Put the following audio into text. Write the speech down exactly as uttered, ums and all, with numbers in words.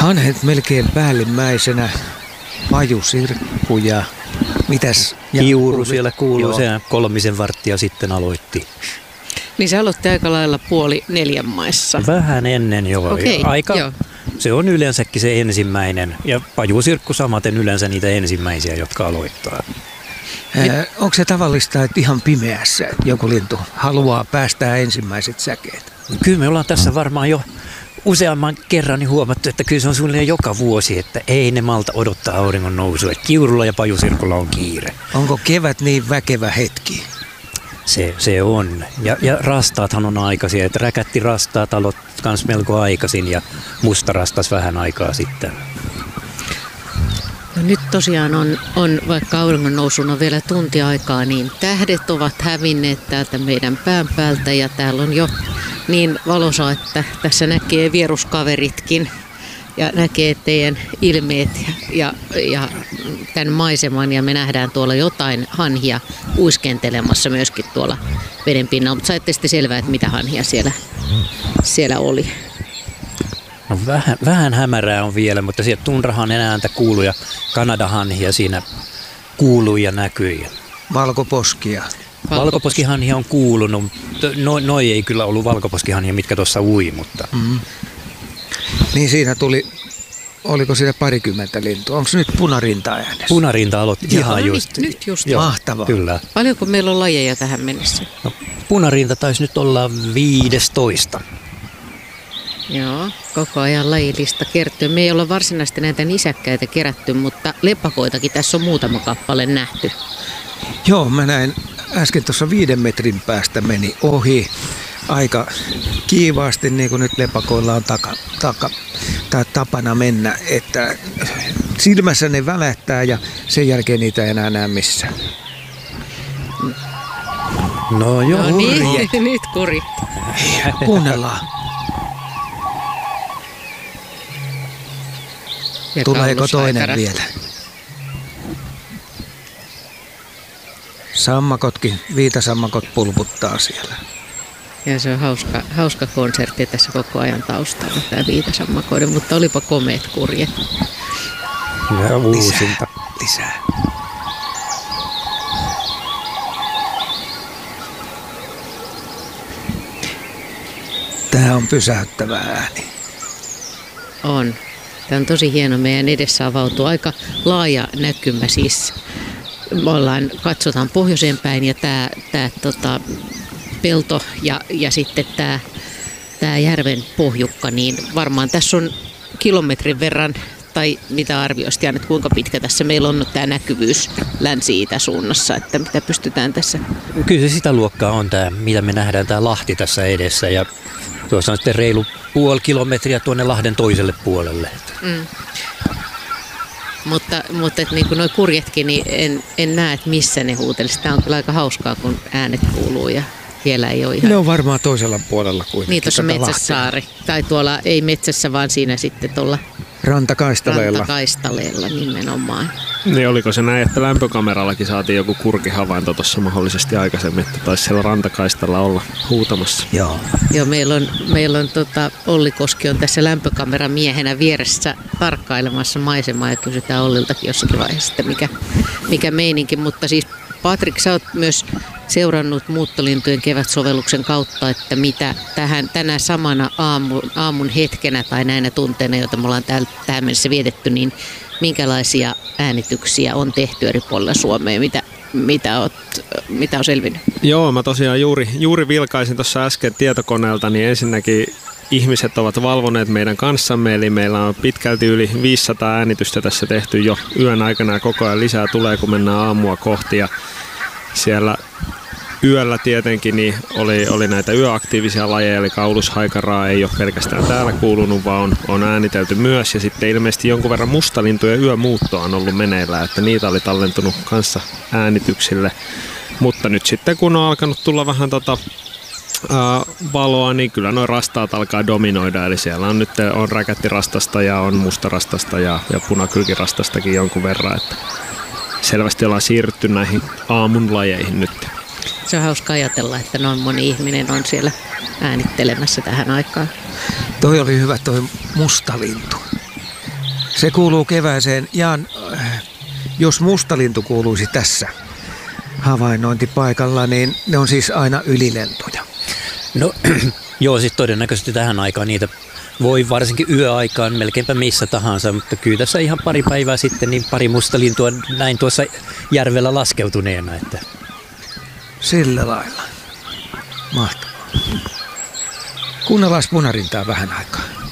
Hanhet melkein päällimmäisenä, pajusirkku ja mitäs? Kiuru siellä kuuluu, se kolmisen varttia sitten aloitti. Niin se aloitti aika lailla puoli neljän maissa. Vähän ennen jo. Okei, aika, joo. Se on yleensäkin se ensimmäinen ja pajusirkku samaten yleensä niitä ensimmäisiä, jotka aloittaa. Ää, onko se tavallista, että ihan pimeässä joku lintu haluaa päästää ensimmäiset säkeet? Kyllä me ollaan tässä varmaan jo useamman kerran niin huomattu, että kyllä se on suunnilleen joka vuosi, että ei ne malta odottaa auringon nousua. Että kiurulla ja pajusirkulla on kiire. Onko kevät niin väkevä hetki? Se, se on. Ja, ja rastaathan on aikaisia. Että räkätti rastaat aloit kans melko aikaisin ja musta rastas vähän aikaa sitten. No nyt tosiaan on, on, vaikka auringon nousun on vielä tunti aikaa, niin tähdet ovat hävinneet täältä meidän pään päältä ja täällä on jo niin valosa, että tässä näkee vieruskaveritkin ja näkee teidän ilmeet ja, ja, ja tämän maiseman ja me nähdään tuolla jotain hanhia uiskentelemassa myöskin tuolla veden pinnalla, mutta saitte sitten selvää, että mitä hanhia siellä, siellä oli. No vähän, vähän hämärää on vielä, mutta sieltä tunrahanhen ääntä kuului ja kanadahanhia siinä kuului ja näkyi. Valkoposkia. Valkoposkihanhia on kuulunut. No, noi ei kyllä ollut valkoposkihanhia, mitkä tuossa ui, mutta... Mm. Niin siinä tuli, oliko siinä parikymmentä lintua? Onko nyt punarinta äänessä? Punarinta aloitti Joo, ihan no just. Nyt, nyt just. Joo. Mahtavaa. Kyllä. Paljonko meillä on lajeja tähän mennessä? No, punarinta taisi nyt olla viisitoista. Joo, koko ajan lajilista kertyy. Me ei olla varsinaisesti näitä nisäkkäitä kerätty, mutta lepakoitakin tässä on muutama kappale nähty. Joo, mä näin äsken tuossa viiden metrin päästä meni ohi aika kiivaasti, niin kuin nyt lepakoilla on taka, taka, tai tapana mennä, että silmässä ne välähtää ja sen jälkeen niitä ei enää näe missään. No joo, no niin, nyt kuri. Kuunnellaan. Ja Tuleeko toinen kaulushaikarat. vielä? Sammakotkin, viitasammakot pulputtaa siellä. Ja se on hauska, hauska konsertti tässä koko ajan taustalla, tämä viitasammakoiden, mutta olipa komeet kurjet. ja uusinta. Lisää, lisää. Tämä on pysäyttävä ääni. On. Tämä on tosi hieno. Meidän edessä avautuu aika laaja näkymä. Siis me ollaan, katsotaan pohjoiseen päin ja tämä, tämä tota, pelto ja, ja sitten tämä, tämä järven pohjukka, niin varmaan tässä on kilometrin verran, tai mitä arvioisit, Jan, että kuinka pitkä tässä meillä on nyt tämä näkyvyys länsi-itä-suunnassa, että mitä pystytään tässä? Kyllä se sitä luokkaa on tämä, mitä me nähdään, tämä Lahti tässä edessä ja tuossa on sitten reilu puoli kilometriä tuonne Lahden toiselle puolelle. Mm. Mutta, mutta et niin kuin nuo kurjetkin, niin en, en näe, että missä ne huutelisi. Tämä on kyllä aika hauskaa, kun äänet kuuluu ja siellä ei ole ihan... Ne on varmaan toisella puolella kuitenkin. Niin, tuossa Metsäsaari. Tai tuolla, ei metsässä, vaan siinä sitten tuolla Rantakaistaleella. Rantakaistaleella nimenomaan. Niin oliko se näin, että lämpökamerallakin saatiin joku kurkihavainto tuossa mahdollisesti aikaisemmin, että taisi siellä rantakaistalla olla huutamassa. Joo. Joo, meillä on, meillä on tota, Olli Koski on tässä lämpökameran miehenä vieressä tarkkailemassa maisemaa ja kysytään Olliltakin jossakin vaiheessa, että mikä, mikä meininki. Mutta siis Patrik, sä oot myös seurannut muuttolintujen kevätsovelluksen kautta, että mitä tähän, tänä samana aamun, aamun hetkenä tai näinä tunteina, joita me ollaan täällä, tähän mennessä vietetty, niin minkälaisia äänityksiä on tehty eri puolilla Suomea, mitä, mitä, oot, mitä on selvinnyt? Joo, mä tosiaan juuri, juuri vilkaisin tuossa äsken tietokoneelta, niin ensinnäkin ihmiset ovat valvoneet meidän kanssamme, eli meillä on pitkälti yli viisisataa äänitystä tässä tehty jo yön aikana ja koko ajan lisää tulee, kun mennään aamua kohti ja siellä yöllä tietenkin niin oli, oli näitä yöaktiivisia lajeja, eli kaulushaikaraa ei ole pelkästään täällä kuulunut, vaan on, on äänitelty myös. Ja sitten ilmeisesti jonkun verran mustalintuja yömuuttoa on ollut meneillään, että niitä oli tallentunut kanssa äänityksille. Mutta nyt sitten kun on alkanut tulla vähän tota, ää, valoa, niin kyllä nuo rastaat alkaa dominoida. Eli siellä on nyt on räkättirastasta ja on mustarastasta ja, ja punakylkirastastakin jonkun verran. Että selvästi ollaan siirrytty näihin aamun lajeihin nyt. Se on hauska ajatella, että noin moni ihminen on siellä äänittelemässä tähän aikaan. Toi oli hyvä toi mustalintu. Se kuuluu kevääseen. Jaan, jos mustalintu kuuluisi tässä havainnointipaikalla, niin ne on siis aina ylilentoja. No joo, siis todennäköisesti tähän aikaan niitä voi varsinkin yöaikaan melkeinpä missä tahansa, mutta kyllä tässä ihan pari päivää sitten niin pari mustalintua näin tuossa järvellä laskeutuneena. Että. Sillä lailla. Mahtavaa. Kuunnellaan punarintaa vähän aikaa.